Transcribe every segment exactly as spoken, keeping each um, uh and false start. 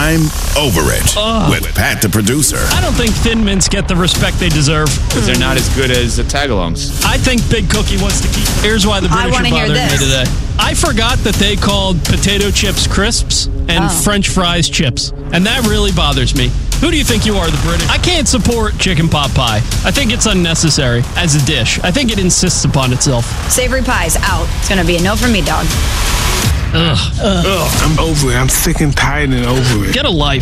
I'm Over It Ugh. with Pat the producer. I don't think Thin Mints get the respect they deserve. Because they're not as good as the Tagalongs. I think Big Cookie wants to keep. Here's why the I British are wanna hear bothering me this. today. I forgot that they called potato chips crisps and Oh. French fries chips. And that really bothers me. Who do you think you are, the British? I can't support chicken pot pie. I think it's unnecessary as a dish. I think it insists upon itself. Savory pie's out. It's going to be a no from me, dog. Ugh. Ugh, I'm over it. I'm sick and tired and over it. Get a life.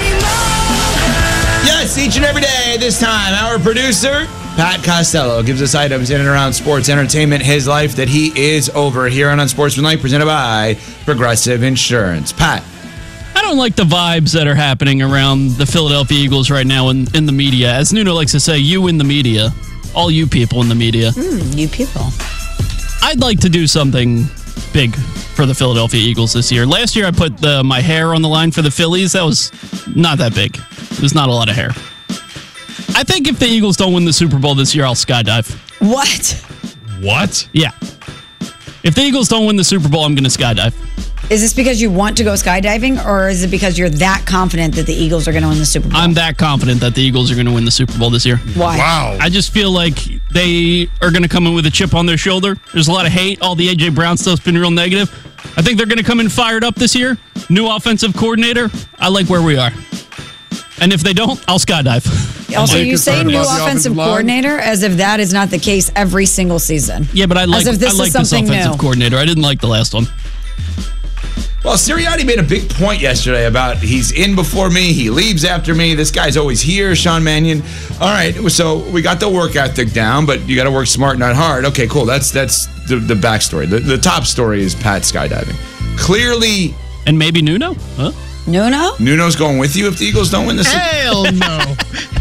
Yes, each and every day, this time, our producer, Pat Costello, gives us items in and around sports, entertainment, his life that he is over here on Unsportsmanlike, presented by Progressive Insurance. Pat. I don't like the vibes that are happening around the Philadelphia Eagles right now in, in the media. As Nuno likes to say, you in the media. All you people in the media. Mm, you people. I'd like to do something big for the Philadelphia Eagles this year. Last year, I put the, my hair on the line for the Phillies. That was not that big. It was not a lot of hair. I think if the Eagles don't win the Super Bowl this year, I'll skydive. What? What? Yeah. If the Eagles don't win the Super Bowl, I'm going to skydive. Is this because you want to go skydiving, or is it because you're that confident that the Eagles are going to win the Super Bowl? I'm that confident that the Eagles are going to win the Super Bowl this year. Why? Wow. I just feel like they are going to come in with a chip on their shoulder. There's a lot of hate. All the A J Brown stuff's been real negative. I think they're going to come in fired up this year. New offensive coordinator. I like where we are. And if they don't, I'll skydive. Also, Are you you say concerned new about the offensive offensive line? coordinator as if that is not the case every single season. Yeah, but I like, As if this I like is this something offensive new. coordinator. I didn't like the last one. Well, Sirianni made a big point yesterday about he's in before me, he leaves after me. This guy's always here, Sean Mannion. All right, so we got the work ethic down, but you got to work smart, not hard. Okay, cool. That's that's the, the backstory. The, the top story is Pat skydiving. Clearly, And maybe Nuno? Huh? Nuno? Nuno's going with you if the Eagles don't win the Super Bowl. Hell no.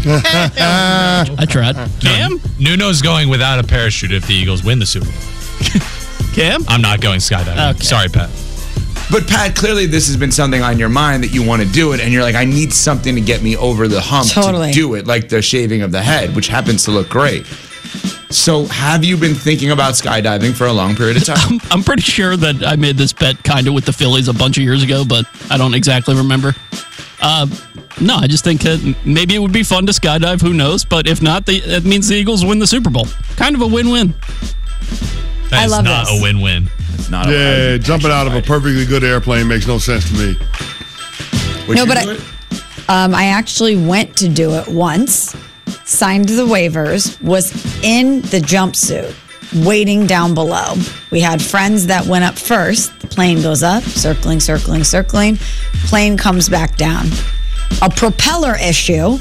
I tried. Cam? Nuno's going without a parachute if the Eagles win the Super Bowl. Cam? I'm not going skydiving. Okay. Sorry, Pat. But Pat, clearly this has been something on your mind that you want to do it, and you're like, I need something to get me over the hump Totally. to do it, like the shaving of the head, which happens to look great. So have you been thinking about skydiving for a long period of time? I'm pretty sure that I made this bet kind of with the Phillies a bunch of years ago, but I don't exactly remember. Uh, no, I just think that maybe it would be fun to skydive. Who knows? But if not, the, it means the Eagles win the Super Bowl. Kind of a win-win. That I is love not this. a win-win. It's not Yeah, jumping out of a perfectly good airplane makes no sense to me. Would No, you but do I- it? Um, I actually went to do it once, signed the waivers, was in the jumpsuit, waiting down below. We had friends that went up first. The plane goes up, circling, circling, circling. Plane comes back down. A propeller issue.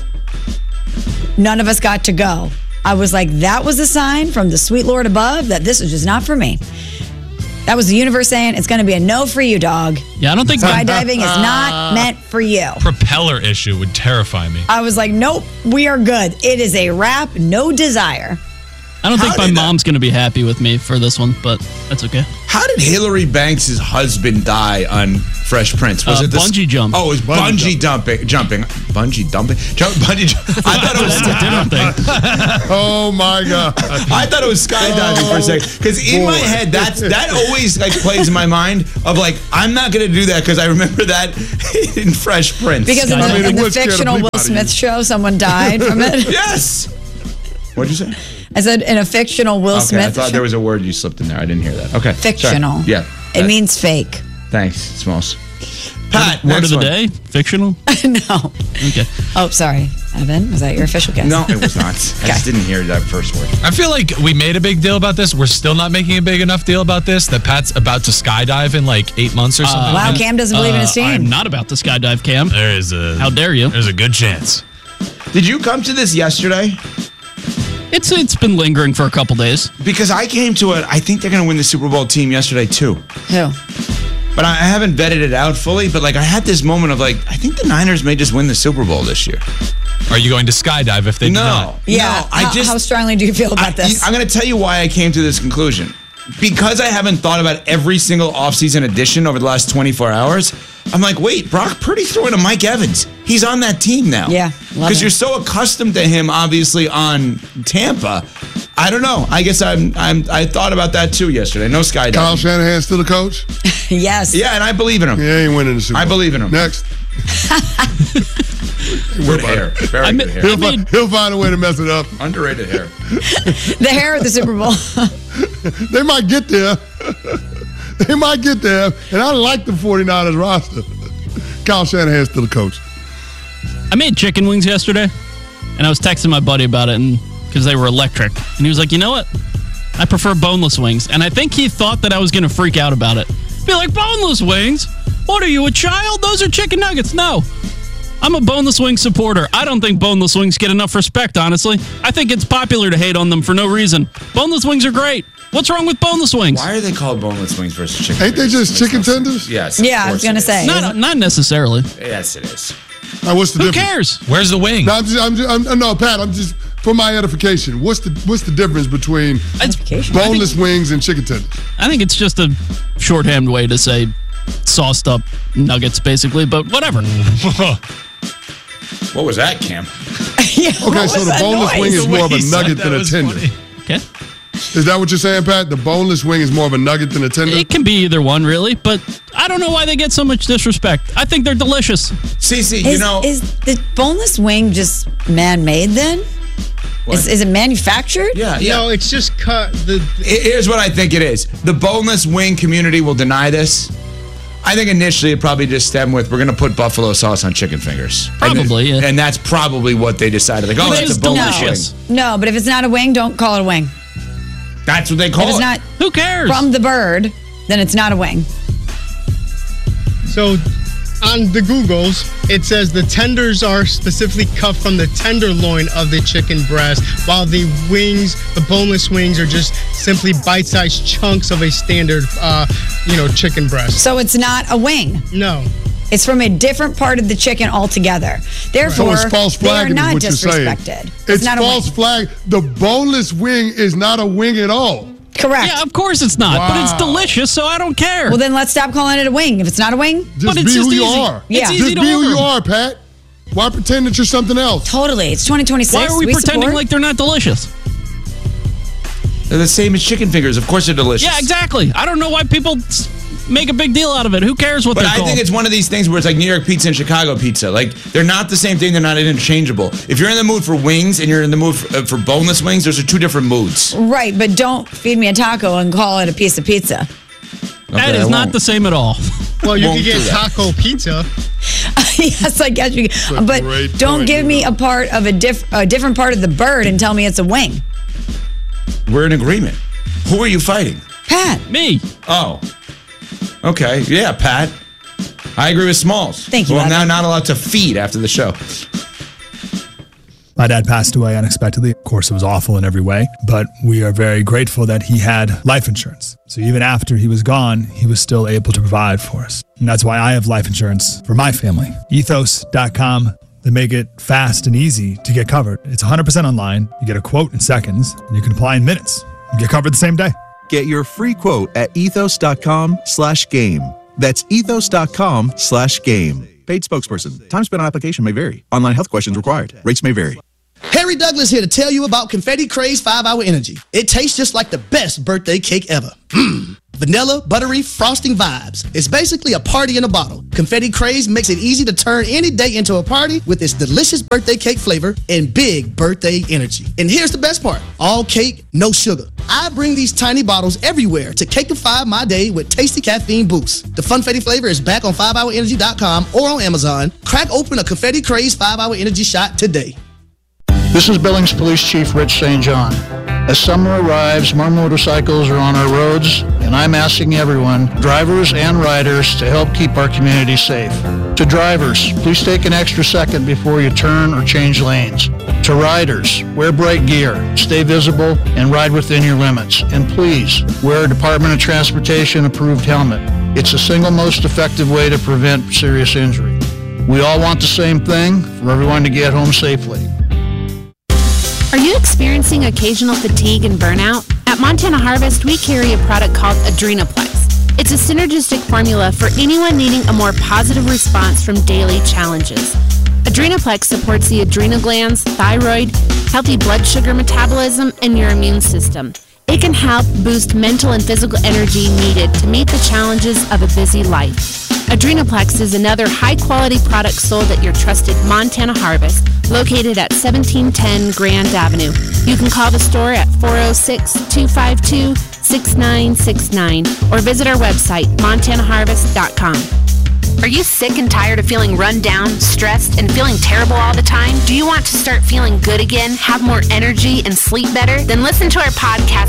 None of us got to go. I was like, that was a sign from the sweet Lord above that this is just not for me. That was the universe saying it's going to be a no for you, dog. Yeah, I don't think Skydiving is not meant for you. Propeller issue would terrify me. I was like, nope, we are good. It is a wrap, no desire. I don't think How my did that- mom's going to be happy with me for this one, but that's okay. How did Hillary Banks' husband die on Fresh Prince? Was Uh, it the bungee jump. Oh, it was bungee, Bungee dumping, jumping, bungee dumping, jump, bungee. Jump. I thought it was. That's a different thing. Oh my God. I thought it was skydiving for a second because in my boy. head that's that always like plays in my mind of like I'm not gonna do that because I remember that in Fresh Prince. Because in I the, mean, it in the would scare the fictional bleep Will out of you. Smith show, someone died from it. yes. What'd you say? I said in a fictional Will Okay, Smith I thought show. there was a word you slipped in there. I didn't hear that. Okay, sorry. Fictional. Yeah, It that- means fake. Thanks, Smalls. Pat, Word next of the one. day? Fictional? No. Okay. Oh, sorry. Evan, was that your official guess? No, it was not. I just didn't hear that first word. I feel like we made a big deal about this. We're still not making a big enough deal about this. That Pat's about to skydive in like eight months or something. Wow, Cam doesn't believe in his Uh, I'm team. not about to skydive, Cam. There is a. How dare you? There's a good chance. Did you come to this yesterday? It's It's been lingering for a couple days. Because I came to it. I think they're going to win the Super Bowl team yesterday too. Who? But I I haven't vetted it out fully. But like I had this moment of like, I think the Niners may just win the Super Bowl this year. Are you going to skydive if they do No, not? Yeah. no, I how, just how strongly do you feel about I, this? I'm going to tell you why I came to this conclusion. Because I haven't thought about every single offseason edition over the last twenty-four hours, I'm like, wait, Brock Purdy's throwing to Mike Evans. He's on that team now. Yeah, love Because it. you're so accustomed to him, obviously, on Tampa. I don't know. I guess I'm, I'm, I thought about that too yesterday. No skydiving. Kyle Shanahan still the coach? yes. Yeah, and I believe in him. He ain't winning the Super Bowl. I believe in him. Next. Good hair. Very I good mean- hair. He'll, I mean- fi- he'll find a way to mess it up. Underrated hair. The hair of the Super Bowl. They might get there. They might get there. And I like the 49ers roster. Kyle Shanahan's still the coach. I made chicken wings yesterday, and I was texting my buddy about it, and because they were electric, and he was like, "You know what? I prefer boneless wings." And I think he thought that I was going to freak out about it. Be like, "Boneless wings? What are you, a child? Those are chicken nuggets." No, I'm a boneless wing supporter. I don't think boneless wings get enough respect, honestly. I think it's popular to hate on them for no reason. Boneless wings are great. What's wrong with boneless wings? Why are they called boneless wings versus chicken Ain't they wings? just Makes chicken no sense. tenders? Yes. of Yeah, I course was gonna it is. say. Not, not necessarily. Yes, it is. Now, what's the Who difference? cares? Where's the wing? No, I'm just, I'm just, I'm, no, Pat, I'm just, for my edification, what's the what's the difference between Edification. boneless wings and chicken tenders? I think it's just a shorthand way to say sauced up nuggets, basically, but whatever. What was that, Cam? Yeah, Okay, what so was the that boneless noise? wing is The way more of a he said nugget that than a was tender. funny. Okay. Is that what you're saying, Pat? The boneless wing is more of a nugget than a tender? It can be either one, really, but I don't know why they get so much disrespect. I think they're delicious. Cece, you Is, know, is the boneless wing just man-made then? Is, is it manufactured? yeah, yeah. No, it's just cut. The I- Here's what I think it is. The boneless wing community will deny this. I think initially it probably just stemmed with, we're going to put buffalo sauce on chicken fingers. And Probably, it- yeah. And that's probably what they decided. Like, oh, Which that's is a boneless delicious. wing. No, but if it's not a wing, don't call it a wing. That's what they call If it's it. not Who cares? from the bird, then it's not a wing. so on the Googles, it says the tenders are specifically cut from the tenderloin of the chicken breast, while the wings, the boneless wings, are just simply bite-sized chunks of a standard, uh, you know, chicken breast. So it's not a wing. No. It's from a different part of the chicken altogether. Therefore, So it's false they are flagging is not what you're saying. disrespected. It's, It's not false a wing. flag. The boneless wing is not a wing at all. Correct. Yeah, of course it's not, but it's Wow. delicious, so I don't care. Well, then let's stop calling it a wing. If it's not a wing, Just But be it's who just you easy. are. Yeah. It's Just easy to be who you order. are, Pat. Why pretend that you're something else? totally. It's twenty twenty-six. Why are we, pretending support. like they're not delicious? They're the same as chicken fingers. Of course they're delicious. Yeah, exactly. I don't know why people s- make a big deal out of it. Who cares what But they're I called? think it's one of these things where it's like New York pizza and Chicago pizza. Like, they're not the same thing. They're not interchangeable. If you're in the mood for wings and you're in the mood for, uh, for boneless wings, those are two different moods. Right, but don't feed me a taco and call it a piece of pizza. that Okay, is I not won't. the same at all. Well, you Won't could get do that. taco pizza. Yes, I guess you. a But great don't point, give me Luda. a part of a, diff, a different part of the bird and tell me it's a wing. We're in agreement. Who are you fighting? Pat, Me. Oh. Okay. Yeah, Pat. I agree with Smalls. Thank you, Well, I'm now Evan. not allowed to feed after the show. My dad passed away unexpectedly. Of course, it was awful in every way, but we are very grateful that he had life insurance. So even after he was gone, he was still able to provide for us. And that's why I have life insurance for my family. ethos dot com. They make it fast and easy to get covered. It's one hundred percent online. You get a quote in seconds, and you can apply in minutes. You get covered the same day. Get your free quote at ethos.com slash game. That's ethos.com slash game. Paid spokesperson. Time spent on application may vary. Online health questions required. Rates may vary. Harry Douglas here to tell you about Confetti Craze five hour Energy. It tastes just like the best birthday cake ever. Mmm. Vanilla, buttery, frosting vibes. It's basically a party in a bottle. Confetti Craze makes it easy to turn any day into a party with its delicious birthday cake flavor and big birthday energy. And here's the best part. All cake, no sugar. I bring these tiny bottles everywhere to cakeify my day with tasty caffeine boost. The Funfetti flavor is back on five hour energy dot com or on Amazon. Crack open a Confetti Craze five hour Energy shot today. This is Billings Police Chief Rich Saint John. As summer arrives, more motorcycles are on our roads, and I'm asking everyone, drivers and riders, to help keep our community safe. To drivers, please take an extra second before you turn or change lanes. To riders, wear bright gear, stay visible, and ride within your limits. And please, wear a Department of Transportation approved helmet. It's the single most effective way to prevent serious injury. We all want the same thing, for everyone to get home safely. Are you experiencing occasional fatigue and burnout? At Montana Harvest, we carry a product called Adrenaplex. It's a synergistic formula for anyone needing a more positive response from daily challenges. Adrenaplex supports the adrenal glands, thyroid, healthy blood sugar metabolism, and your immune system. It can help boost mental and physical energy needed to meet the challenges of a busy life. Adrenaplex is another high-quality product sold at your trusted Montana Harvest, located at seventeen ten Grand Avenue. You can call the store at four oh six, two five two, six nine six nine or visit our website, montana harvest dot com. Are you sick and tired of feeling run down, stressed, and feeling terrible all the time? Do you want to start feeling good again, have more energy, and sleep better? Then listen to our podcast,